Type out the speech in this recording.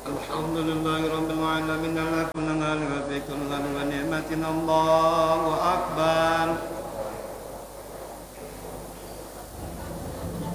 الحمد لله رب العالمين لك ونعلم بك ونعمتنا الله أكبر